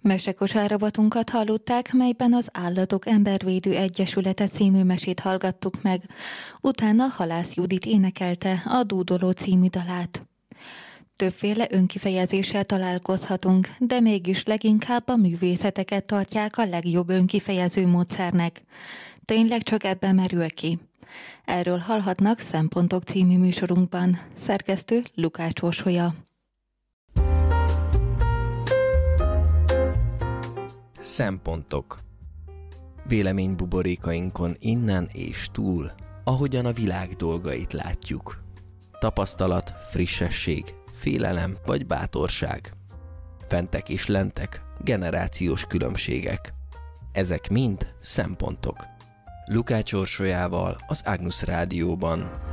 Mesekosáravatunkat hallották, melyben az Állatok Embervédő Egyesülete című mesét hallgattuk meg. Utána Halász Judit énekelte a Dúdoló című dalát. Többféle önkifejezéssel találkozhatunk, de mégis leginkább a művészeteket tartják a legjobb önkifejező módszernek. Tényleg csak ebben merül ki. Erről hallhatnak Szempontok című műsorunkban. Szerkesztő Lukács Orsolya. Szempontok. Véleménybuborékainkon innen és túl, ahogyan a világ dolgait látjuk. Tapasztalat, frissesség, félelem vagy bátorság. Fentek és lentek, generációs különbségek. Ezek mind szempontok. Lukács Orsolyával az Agnus Rádióban.